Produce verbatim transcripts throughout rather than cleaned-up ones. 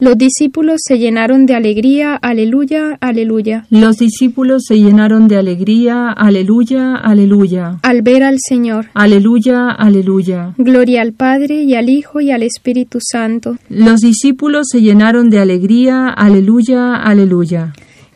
Los discípulos se llenaron de alegría, aleluya, aleluya. Los discípulos se llenaron de alegría, aleluya, aleluya. Al ver al Señor. Aleluya, aleluya. Gloria al Padre, y al Hijo, y al Espíritu Santo. Los discípulos se llenaron de alegría, aleluya, aleluya.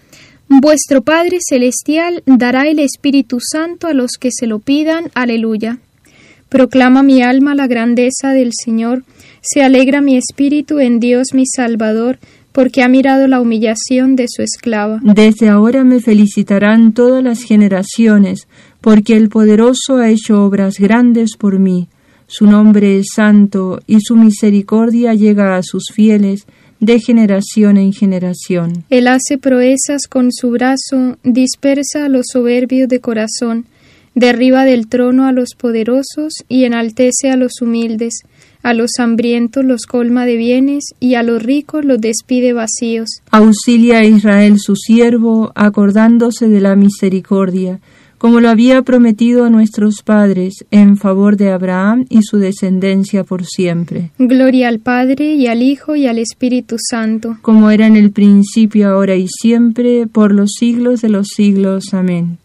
Vuestro Padre Celestial dará el Espíritu Santo a los que se lo pidan, aleluya. Proclama mi alma la grandeza del Señor, se alegra mi espíritu en Dios mi Salvador, porque ha mirado la humillación de su esclava. Desde ahora me felicitarán todas las generaciones, porque el Poderoso ha hecho obras grandes por mí. Su nombre es santo, y su misericordia llega a sus fieles, de generación en generación. Él hace proezas con su brazo, dispersa a los soberbios de corazón, derriba del trono a los poderosos y enaltece a los humildes, a los hambrientos los colma de bienes y a los ricos los despide vacíos. Auxilia a Israel su siervo, acordándose de la misericordia, como lo había prometido a nuestros padres, en favor de Abraham y su descendencia por siempre. Gloria al Padre, y al Hijo, y al Espíritu Santo. Como era en el principio, ahora y siempre, por los siglos de los siglos. Amén.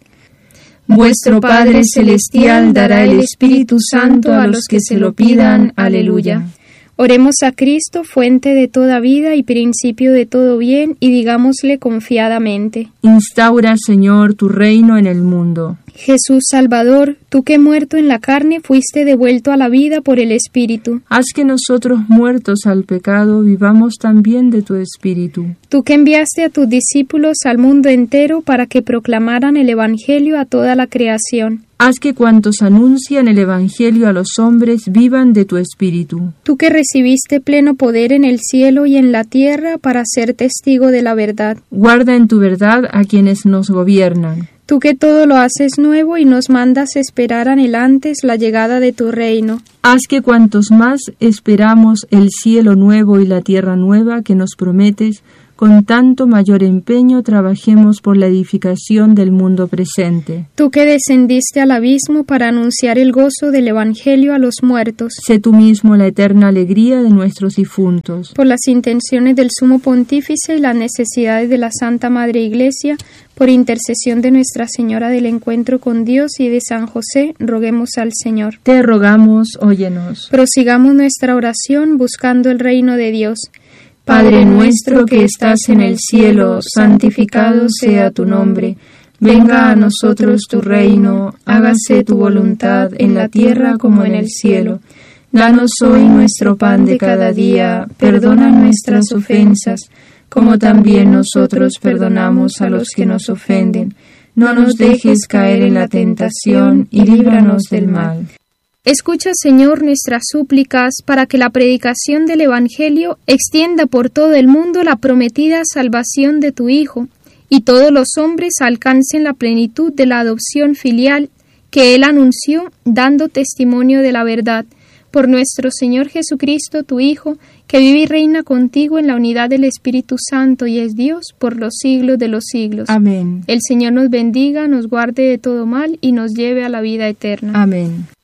Vuestro Padre Celestial dará el Espíritu Santo a los que se lo pidan. Aleluya. Oremos a Cristo, fuente de toda vida y principio de todo bien, y digámosle confiadamente: Instaura, Señor, tu reino en el mundo. Jesús Salvador, tú que muerto en la carne fuiste devuelto a la vida por el Espíritu. Haz que nosotros, muertos al pecado, vivamos también de tu Espíritu. Tú que enviaste a tus discípulos al mundo entero para que proclamaran el Evangelio a toda la creación. Haz que cuantos anuncian el Evangelio a los hombres vivan de tu Espíritu. Tú que recibiste pleno poder en el cielo y en la tierra para ser testigo de la verdad. Guarda en tu verdad a quienes nos gobiernan. Tú que todo lo haces nuevo y nos mandas esperar anhelantes la llegada de tu reino. Haz que cuantos más esperamos el cielo nuevo y la tierra nueva que nos prometes, con tanto mayor empeño trabajemos por la edificación del mundo presente. Tú que descendiste al abismo para anunciar el gozo del Evangelio a los muertos. Sé tú mismo la eterna alegría de nuestros difuntos. Por las intenciones del Sumo Pontífice y las necesidades de la Santa Madre Iglesia, por intercesión de Nuestra Señora del Encuentro con Dios y de San José, roguemos al Señor. Te rogamos, óyenos. Prosigamos nuestra oración buscando el reino de Dios. Padre nuestro que estás en el cielo, santificado sea tu nombre. Venga a nosotros tu reino, hágase tu voluntad en la tierra como en el cielo. Danos hoy nuestro pan de cada día, perdona nuestras ofensas, como también nosotros perdonamos a los que nos ofenden. No nos dejes caer en la tentación y líbranos del mal. Escucha, Señor, nuestras súplicas para que la predicación del Evangelio extienda por todo el mundo la prometida salvación de tu Hijo, y todos los hombres alcancen la plenitud de la adopción filial que Él anunció, dando testimonio de la verdad. Por nuestro Señor Jesucristo, tu Hijo, que vive y reina contigo en la unidad del Espíritu Santo y es Dios por los siglos de los siglos. Amén. El Señor nos bendiga, nos guarde de todo mal y nos lleve a la vida eterna. Amén.